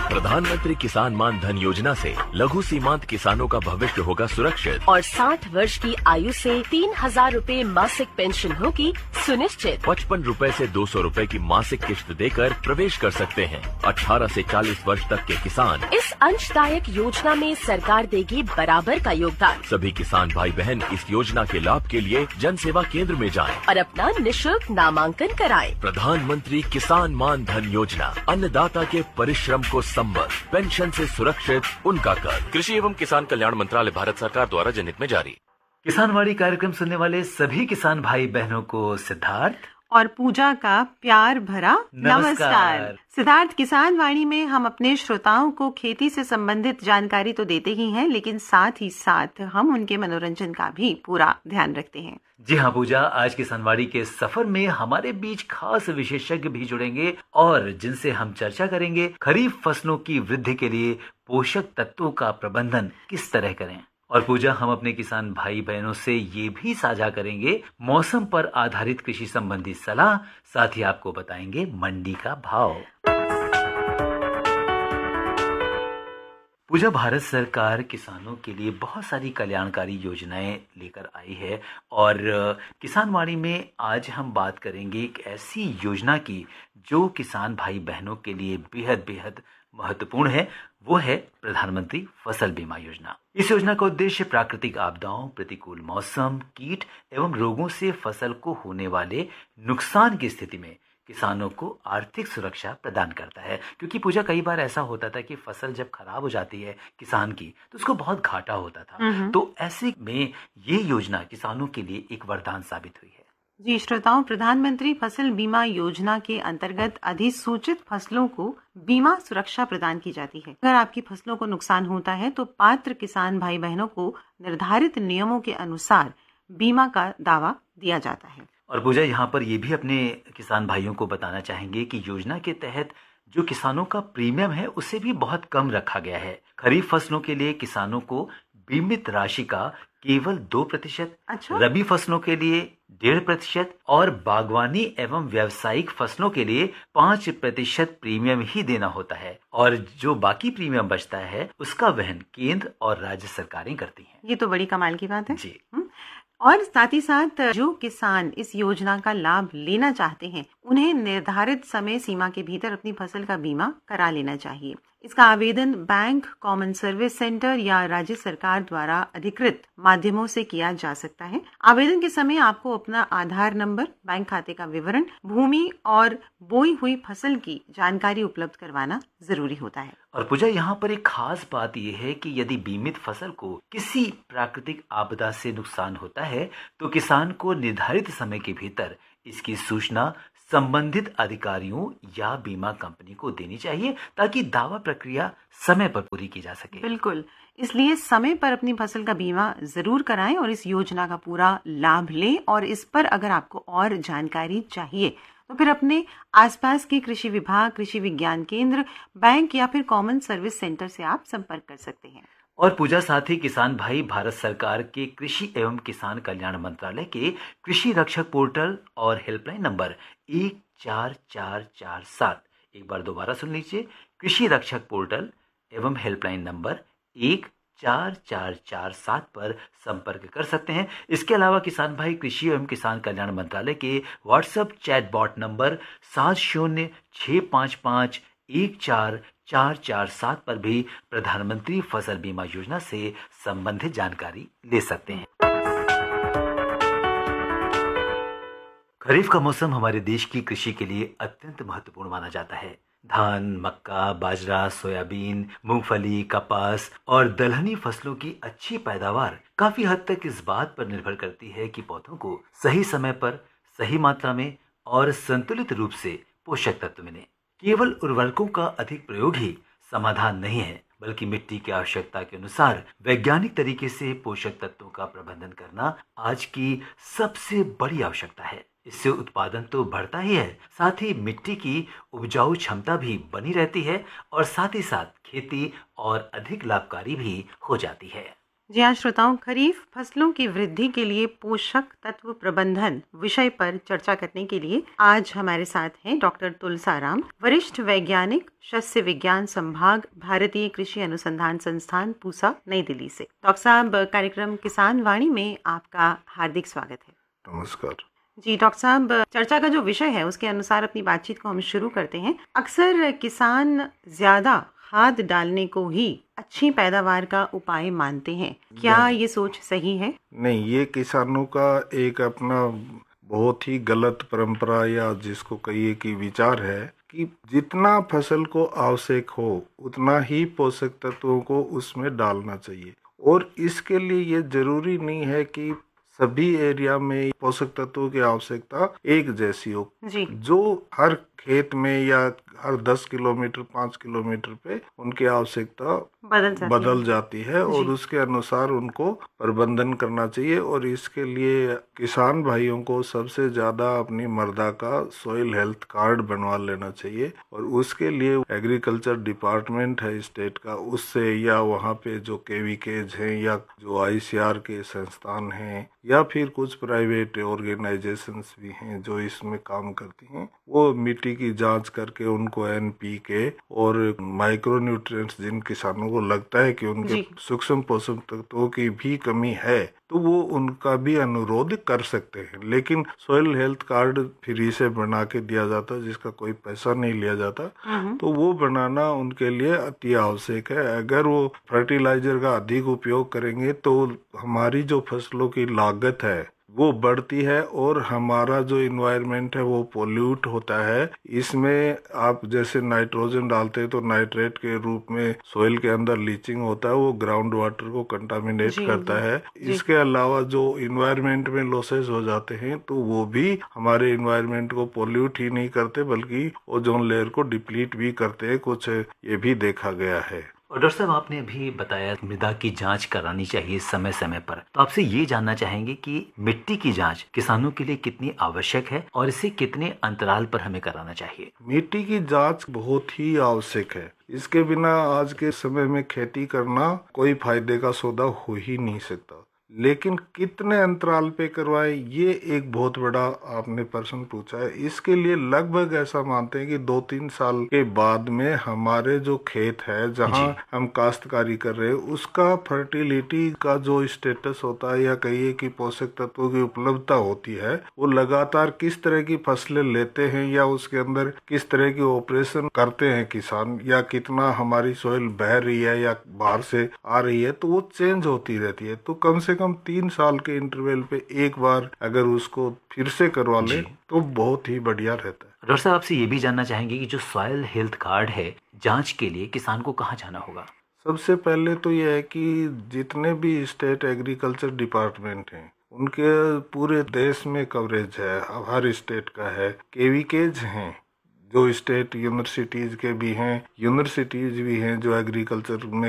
प्रधानमंत्री किसान मान धन योजना से लघु सीमांत किसानों का भविष्य होगा सुरक्षित और 60 वर्ष की आयु से 3,000 रूपए मासिक पेंशन होगी सुनिश्चित। 55 रूपए से 200 रूपए की मासिक किश्त देकर प्रवेश कर सकते हैं। 18 से 40 वर्ष तक के किसान इस अंशदायक योजना में सरकार देगी बराबर का योगदान। सभी किसान भाई बहन इस योजना के लाभ के लिए जन सेवा केंद्र में जाएं और अपना निशुल्क नामांकन कराएं। प्रधानमंत्री किसान मान धन योजना, अन्नदाता के परिश्रम को संबल, पेंशन से सुरक्षित उनका कर। कृषि एवं किसान कल्याण मंत्रालय, भारत सरकार द्वारा जनहित में जारी। किसानवाड़ी कार्यक्रम सुनने वाले सभी किसान भाई बहनों को सिद्धार्थ और पूजा का प्यार भरा नमस्कार। सिद्धार्थ, किसान वाणी में हम अपने श्रोताओं को खेती से संबंधित जानकारी तो देते ही हैं, लेकिन साथ ही साथ हम उनके मनोरंजन का भी पूरा ध्यान रखते हैं। जी हाँ पूजा, आज किसानवाड़ी के सफर में हमारे बीच खास विशेषज्ञ भी जुड़ेंगे और जिनसे हम चर्चा करेंगे खरीफ फसलों की वृद्धि के लिए पोषक तत्वों का प्रबंधन किस तरह करें। और पूजा, हम अपने किसान भाई बहनों से ये भी साझा करेंगे मौसम पर आधारित कृषि संबंधी सलाह, साथ ही आपको बताएंगे मंडी का भाव। पूजा, भारत सरकार किसानों के लिए बहुत सारी कल्याणकारी योजनाएं लेकर आई है और किसानवाड़ी में आज हम बात करेंगे एक ऐसी योजना की जो किसान भाई बहनों के लिए बेहद बेहद महत्वपूर्ण है। वो है प्रधानमंत्री फसल बीमा योजना। इस योजना का उद्देश्य प्राकृतिक आपदाओं, प्रतिकूल मौसम, कीट एवं रोगों से फसल को होने वाले नुकसान की स्थिति में किसानों को आर्थिक सुरक्षा प्रदान करता है। क्योंकि पूजा, कई बार ऐसा होता था कि फसल जब खराब हो जाती है किसान की तो उसको बहुत घाटा होता था। तो ऐसे में ये योजना किसानों के लिए एक वरदान साबित हुई है। जी श्रोताओं, प्रधानमंत्री फसल बीमा योजना के अंतर्गत अधिसूचित फसलों को बीमा सुरक्षा प्रदान की जाती है। अगर आपकी फसलों को नुकसान होता है तो पात्र किसान भाई बहनों को निर्धारित नियमों के अनुसार बीमा का दावा दिया जाता है। और पूजा, यहाँ पर ये भी अपने किसान भाइयों को बताना चाहेंगे कि योजना के तहत जो किसानों का प्रीमियम है उसे भी बहुत कम रखा गया है। खरीफ फसलों के लिए किसानों को बीमित राशि का केवल 2%, रबी फसलों के लिए 1.5% और बागवानी एवं व्यावसायिक फसलों के लिए 5% प्रीमियम ही देना होता है। और जो बाकी प्रीमियम बचता है उसका वहन केंद्र और राज्य सरकारें करती हैं। ये तो बड़ी कमाल की बात है जी। और साथ ही साथ जो किसान इस योजना का लाभ लेना चाहते हैं उन्हें निर्धारित समय सीमा के भीतर अपनी फसल का बीमा करा लेना चाहिए। इसका आवेदन बैंक, कॉमन सर्विस सेंटर या राज्य सरकार द्वारा अधिकृत माध्यमों से किया जा सकता है। आवेदन के समय आपको अपना आधार नंबर, बैंक खाते का विवरण, भूमि और बोई हुई फसल की जानकारी उपलब्ध करवाना जरूरी होता है। और पूजा, यहाँ पर एक खास बात यह है कि यदि बीमित फसल को किसी प्राकृतिक आपदा से नुकसान होता है तो किसान को निर्धारित समय के भीतर इसकी सूचना संबंधित अधिकारियों या बीमा कंपनी को देनी चाहिए ताकि दावा प्रक्रिया समय पर पूरी की जा सके। बिल्कुल, इसलिए समय पर अपनी फसल का बीमा जरूर कराएं और इस योजना का पूरा लाभ लें। और इस पर अगर आपको और जानकारी चाहिए तो फिर अपने आसपास के कृषि विभाग, कृषि विज्ञान केंद्र, बैंक या फिर कॉमन सर्विस सेंटर से आप संपर्क कर सकते हैं। और पूजा, साथ ही किसान भाई भारत सरकार के कृषि एवं किसान कल्याण मंत्रालय के कृषि रक्षक पोर्टल और हेल्पलाइन नंबर 14447, एक बार दोबारा सुन लीजिए, कृषि रक्षक पोर्टल एवं हेल्पलाइन नंबर 14447 पर संपर्क कर सकते हैं। इसके अलावा किसान भाई कृषि एवं किसान कल्याण मंत्रालय के व्हाट्सएप चैटबॉट नंबर 7065514447 पर भी प्रधानमंत्री फसल बीमा योजना से संबंधित जानकारी ले सकते हैं। खरीफ का मौसम हमारे देश की कृषि के लिए अत्यंत महत्वपूर्ण माना जाता है। धान, मक्का, बाजरा, सोयाबीन, मूंगफली, कपास और दलहनी फसलों की अच्छी पैदावार काफी हद तक इस बात पर निर्भर करती है कि पौधों को सही समय पर, सही मात्रा में और संतुलित रूप से पोषक तत्व मिले। केवल उर्वरकों का अधिक प्रयोग ही समाधान नहीं है, बल्कि मिट्टी की आवश्यकता के अनुसार वैज्ञानिक तरीके से पोषक तत्वों का प्रबंधन करना आज की सबसे बड़ी आवश्यकता है। इससे उत्पादन तो बढ़ता ही है, साथ ही मिट्टी की उपजाऊ क्षमता भी बनी रहती है और साथ ही साथ खेती और अधिक लाभकारी भी हो जाती है। जी हाँ श्रोताओं, खरीफ फसलों की वृद्धि के लिए पोषक तत्व प्रबंधन विषय पर चर्चा करने के लिए आज हमारे साथ हैं डॉक्टर तुलसाराम, वरिष्ठ वैज्ञानिक, शस्य विज्ञान संभाग, भारतीय कृषि अनुसंधान संस्थान, पूसा, नई दिल्ली से। डॉक्टर साहब, कार्यक्रम किसान वाणी में आपका हार्दिक स्वागत है। नमस्कार जी डॉक्टर साहब, चर्चा का जो विषय है उसके अनुसार अपनी बातचीत को हम शुरू करते हैं। अक्सर किसान ज्यादा खाद डालने को ही अच्छी पैदावार का उपाय मानते हैं, क्या ये सोच सही है? नहीं, ये किसानों का एक अपना बहुत ही गलत परंपरा या जिसको कहिए कि विचार है कि जितना फसल को आवश्यक हो उतना ही पोषक तत्वों को उसमें डालना चाहिए, और इसके लिए ये जरूरी नहीं है कि सभी एरिया में पोषक तत्वों की आवश्यकता एक जैसी हो जी। जो हर खेत में या हर 10 किलोमीटर 5 किलोमीटर पे उनकी आवश्यकता बदल जाती है और उसके अनुसार उनको प्रबंधन करना चाहिए। और इसके लिए किसान भाइयों को सबसे ज्यादा अपनी मृदा का सॉइल हेल्थ कार्ड बनवा लेना चाहिए, और उसके लिए एग्रीकल्चर डिपार्टमेंट है स्टेट का, उससे या वहाँ पे जो केवीकेज हैं या जो ICR के संस्थान हैं या फिर कुछ प्राइवेट ऑर्गेनाइजेशंस भी हैं जो इसमें काम करती हैं, वो मिट्टी की जांच करके उनको NPK और माइक्रो न्यूट्रिएंट्स जिन किसानों को लगता है कि उनके सूक्ष्म पोषक तत्वों की भी कमी है तो वो उनका भी अनुरोध कर सकते हैं। लेकिन सॉइल हेल्थ कार्ड फ्री से बना के दिया जाता है जिसका कोई पैसा नहीं लिया जाता, तो वो बनाना उनके लिए अति आवश्यक है। अगर वो फर्टिलाइजर का अधिक उपयोग करेंगे तो हमारी जो फसलों की लागत है वो बढ़ती है और हमारा जो इन्वायरमेंट है वो पोल्यूट होता है। इसमें आप जैसे नाइट्रोजन डालते हैं तो नाइट्रेट के रूप में सॉइल के अंदर लीचिंग होता है, वो ग्राउंड वाटर को कंटामिनेट करता है। इसके अलावा जो इन्वायरमेंट में लॉसेस हो जाते हैं तो वो भी हमारे इन्वायरमेंट को पोल्यूट ही नहीं करते बल्कि ओजोन लेयर को डिप्लीट भी करते हैं, कुछ ये भी देखा गया है। और डॉक्टर साहब, आपने अभी बताया मृदा की जांच करानी चाहिए समय समय पर, तो आपसे ये जानना चाहेंगे कि मिट्टी की जांच किसानों के लिए कितनी आवश्यक है और इसे कितने अंतराल पर हमें कराना चाहिए? मिट्टी की जांच बहुत ही आवश्यक है। इसके बिना आज के समय में खेती करना कोई फायदे का सौदा हो ही नहीं सकता। लेकिन कितने अंतराल पे करवाए, ये एक बहुत बड़ा आपने प्रश्न पूछा है। इसके लिए लगभग ऐसा मानते हैं कि 2-3 साल के बाद में हमारे जो खेत है जहां हम काश्तकारी कर रहे हैं उसका फर्टिलिटी का जो स्टेटस होता है या कहिए कि पोषक तत्वों की उपलब्धता होती है, वो लगातार किस तरह की फसलें लेते हैं या उसके अंदर किस तरह की ऑपरेशन करते हैं किसान, या कितना हमारी सॉइल बह रही है या बाहर से आ रही है, तो वो चेंज होती रहती है। तो कम से कम 3 साल के इंटरवल पे एक बार अगर उसको फिर से करवा ले तो बहुत ही बढ़िया रहता है। डॉक्टर साहब, आपसे ये भी जानना चाहेंगे कि जो सॉइल हेल्थ कार्ड है, जांच के लिए किसान को कहाँ जाना होगा? सबसे पहले तो यह है कि जितने भी स्टेट एग्रीकल्चर डिपार्टमेंट हैं उनके पूरे देश में कवरेज है, हर स्टेट का है। केवीकेज हैं जो स्टेट यूनिवर्सिटीज के भी हैं, यूनिवर्सिटीज भी हैं जो एग्रीकल्चर में